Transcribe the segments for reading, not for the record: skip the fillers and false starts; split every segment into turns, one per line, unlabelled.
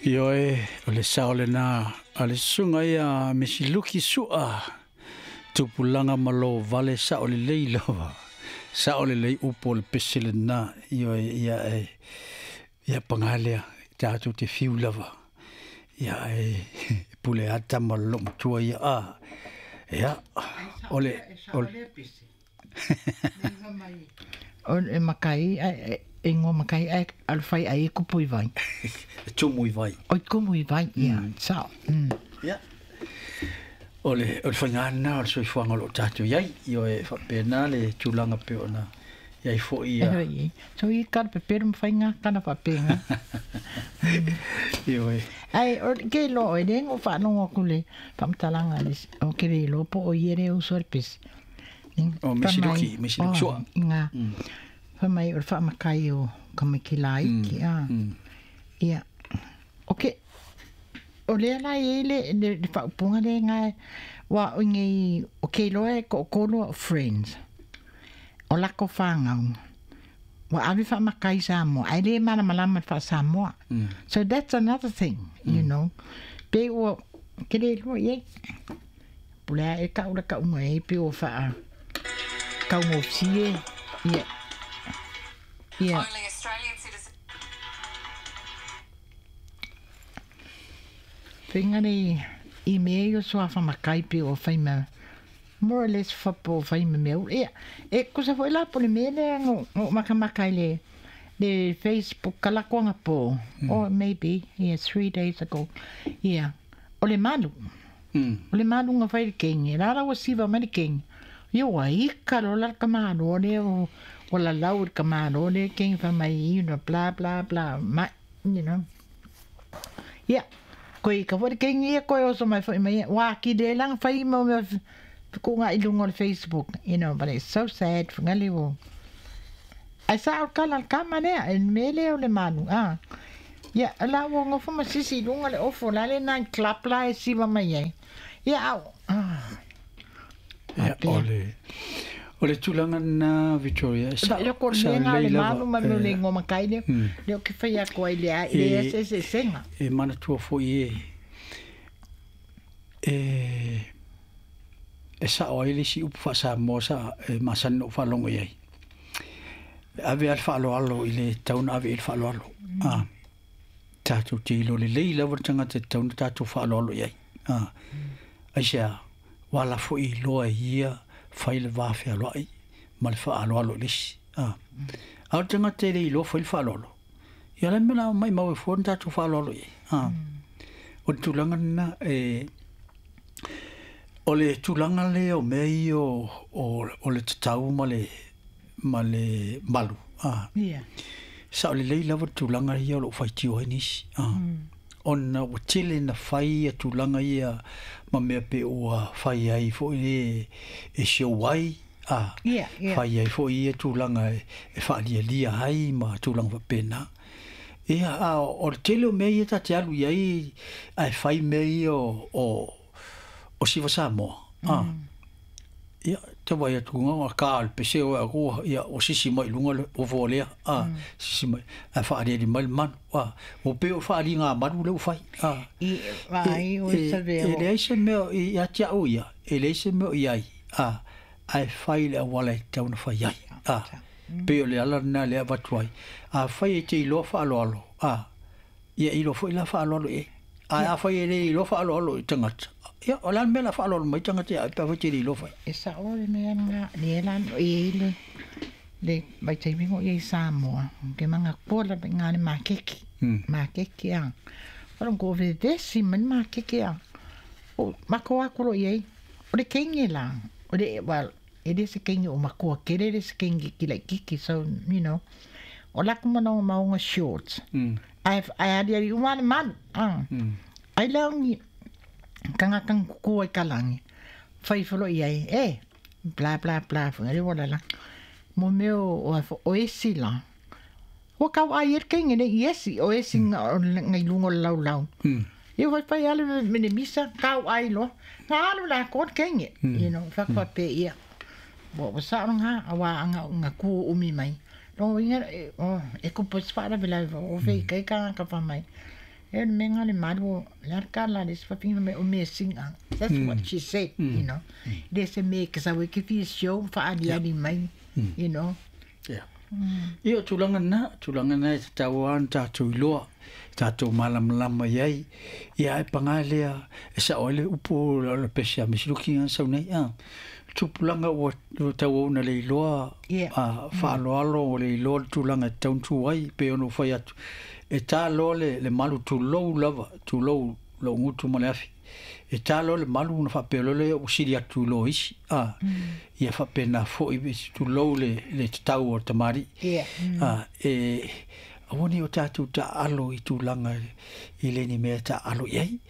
Ioe, o le saole na, a le sunga ia mesiluki sua, tupulanga malo vale saole lei lava, saole lei upo le pesile na, ioe ia pangalea, tātou te fiu lava, ia pule ata malo mtua ia ia, ole
O e makai e ngō makai al fai ai kupu i vai.
Tumu i vai.
O kumu i vai, ia. Sao.
Ia. Ole whangana, ole soi whanga lo tātou iai, io e whapena le tūlanga peo na iai fo ia.
So i kara peperu mwhainga, kana whapenga.
Io e.
Ai, o ke lo e rengo whanonga kule, pamtalanga o ke re lo po o iere o sorpesi.
O mesiluki sua.
Inga. Whamai o whamakai o kamikilai ki a. Ia. Ok. O lea lai e le whaupunga le ngai wa o ngai o ke loe ko kono friends. O lako whangau. Wa awi whamakai Samoa. Ai le mana malama wha Samoa. So that's another thing, you know. Pe o ke le loe ye. Pulea e kaura ka unga e pe o wha kaungo fie. Yeah. Yeah.
Only Australian citizens.
Pengari I mea o soa whamakai pe o whaima more or less whapo o whaima meu. E kusa fo ila po le mea lea ngō makamakai le Facebook kalakonga po. Or maybe, 3 days ago. Yeah. O le malu. O le malu ngā whairi kengi. Rara wa siwa mani kengi. Yo wa ika lo la kamano le o la lau kamano le kengi whamai, you know, blah, blah, blah. You know. Yeah. Koe ka whairi kengi e koe oso mai whaimai. Wa ki de lang whai mo me ko ngā ilungo le Facebook. You know, but it's so sad. Whangali wo. Ai sa o kala kama nea. En mele o le manu. Yeah, ala wo ngofu ma sisi ilunga le ofo. La le nai klap la e siwa mai ai. Yeah, au.
Ole tūlanga na Victoria.
Yo ko lenga le malu ma me le ngoma kaile. Le o ke fai ko ai le le se senga.
E mana tua fo e sa o ile si upa sa mo sa masan no fa longo ai. Ave al fa alo ile tauna ave il fa alo. Tatu te lo le leila tanga te tauna tatu fa alo ai. Aisha wala fo I loa ia fai le wafe aloai ma le wha alo lisi. Au tanga te rei lo fai le wha alo. Ia le mena mai mau e fuan tatu wha alo i. O le tūlanga na o le tūlanga le o mei o le tatau ma le malu. Sa o le lei lawa tūlanga ia o lo fai tio henisi. Ona o tele na fai a tūlanga ia ma mea pe o fai ai fo e show wai fai ai fo i tūlanga e whaalia lia hai ma tūlanga wa pena o tele o mea i ta te alu iai ai fai mea o siwa Samoa ia te wai atu ngā ka alpese o agoa ia o sisi mai lunga o volea sisi mai a whaaria di mai manu o pe o whaaria ngā manu leu fai
Vai o sa veo
e leise meo i atia o ia e leise meo i ai ai whai le awala i tauna whai ai pe o le ala na le avatuai a whai e te I loa whaaloalo ia I loa whai la whaaloalo a whai e le I loa whaaloalo I tangata ia o lan mela whaaloalo mai tangata ia pa whai te le I loa whai
e sa o le mea nga le elan o i le mai taimingo I Samoa ke manga kola pe ngā le makeki a Orang ko ve desi man makeki a o mako akuro I o le kengi la o le well it is a kengi o mako kere le kengi ki like kiki so you know o la kuma no maunga shorts I had you one man I long kanga kang ko ai kalangi fai folo I bla bla bla fungari wala la mo meo o esi la o ka ai kengi ne yesi o esi ngai lungo lau eu vai pai ale me misa ka ai lo na lu la ko kengi you know fa pa pe ia bo sa nga awa nga ku umi mai no inga e ko pos para bela o ve kai ka pa mai And menga le malu larka la les fafina me amazing. That's what she said, you know. There's a make sa wiki fi show fa ali mai, you know.
Yeah. Io tulanga na e tauan tātou iloa, tātou malam iai, ia e pangalea, e sa oile upo la pesia misiluki an sau nei, tupulanga o tau na le iloa, whaaloalo o le iloa tulanga tauntu ai, pe ono whai atu. E tā loa le malu tulou lava, tulou lo ngutu maleafi. E talo le malu na whapelo le usiri atu lo isi. Ia whapena fo i tu lo le tau o tamari. Awani o tātou ta alo i tūlanga i le ni mea ta alo iai.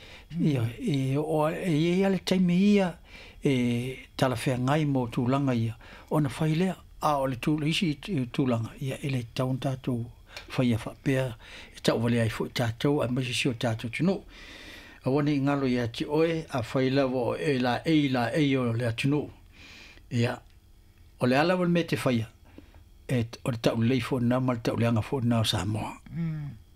Ia le taime ia tala whea ngai mo tūlanga ia. O na whailea o le isi i tūlanga ia ele taun tātou whaia whapea. Tau wale ai fo i tātou a masisi o tātou tunu. Awani ngalo ia ti oe a whaila wo e la o le atunu. Ia, o le ala wal me te whaia. O le tau leifo na mal tau leanga fo na o Samoa.